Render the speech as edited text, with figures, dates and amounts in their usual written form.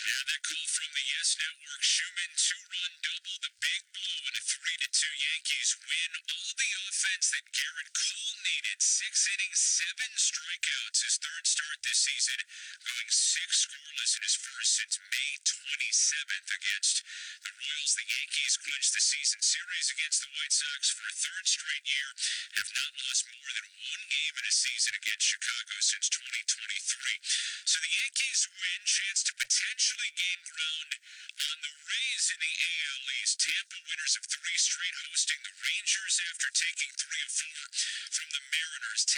Yeah, that call from the Yes Network. Schumann, two-run double, the big blow, and a 3-2 Yankees win. All the offense that Garrett Cole needed. 6 innings, 7 strikeouts. His third start this season, going 6 scoreless in his first since May 27th against the Royals. The Yankees clinched the season series against the White Sox for a third straight year. Have not lost more than one game in a season against Chicago since 2023. So the Yankees win, chance to potentially gain ground on the Rays in the AL East. Tampa winners of 3 straight, hosting the Rangers after taking 3 of 4 from the Mariners.